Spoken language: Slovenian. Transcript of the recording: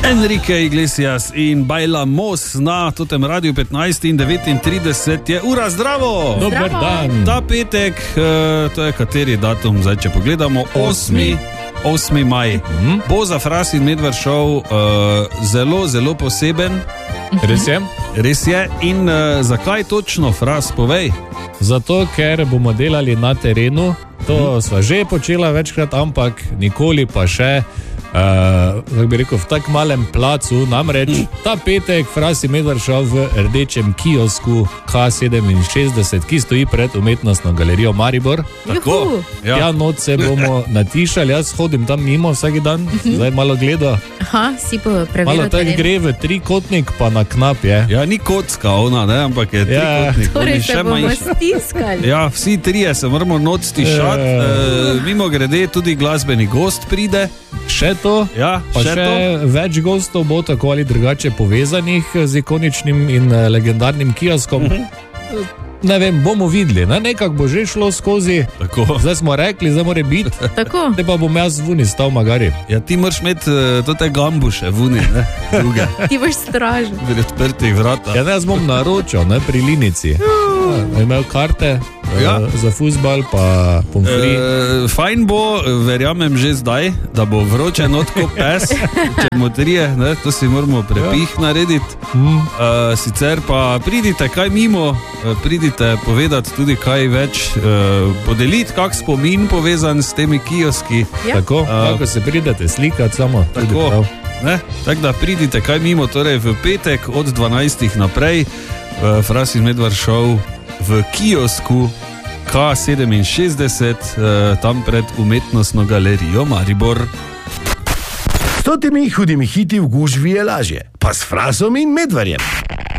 Enrique Iglesias in Bailamos na totem radiju 15:39 je ura, zdravo! Dober dan! Ta petek, to je kateri datum, zdaj če pogledamo, 8. maj. Bo za Fras in Medved šov zelo, zelo poseben. Res je? Res je. In zakaj točno, Fras, povej? Zato, ker bomo delali na terenu. To sva že počela večkrat, ampak nikoli pa še kako bi rekel, v tak malem placu. Namreč ta petek Fras in Medved šov v rdečem kiosku K67, ki stoji pred Umetnostno galerijo Maribor. Tako? Ja, noč se bomo natišali, jaz hodim tam mimo vsak dan, zdaj malo gledal. Aha, si pa preveril. Malo tak gre v trikotnik, pa na knap je. Ja, ni kocka ona, ne, ampak je trikotnik. Torej se bomo stiskali. Ja, vsi trije se moramo noč stišati. Mimo grede tudi glasbeni gost pride. Še to, ja, pa še več gostov bo tako ali drugače povezanih z ikoničnim in legendarnim kioskom. Ne vem, bomo videli, ne? Nekako bo že šlo skozi. Tako. Zdaj smo rekli, zdaj mora biti. Tako. Te pa bom jaz vuni stal magari. Ja, ti moraš imeti te gambuše vuni, ne? Druge. Ti boš stražen. Pri odprtih vrata. Ja, jaz bom naročil, ne, pri Linici. Imel karte za fuzbal, pa pomfri. Fajn bo, verjamem že zdaj, da bo vroče notko pes, če motrije, ne, to si moramo prepih narediti. Sicer pa pridite kaj mimo, pridite povedati tudi kaj več, podeliti kak spomin povezan s temi kioski. Ja. Tako, kako se pridete slikati samo. Tako, ne, tako da pridite kaj mimo, torej v petek od 12. naprej, Fras in Medved šov v kiosku K67, tam pred Umetnostno galerijo Maribor. S temi hudimi hiti v gužvi je lažje, pa s Frasom in Medvedjem.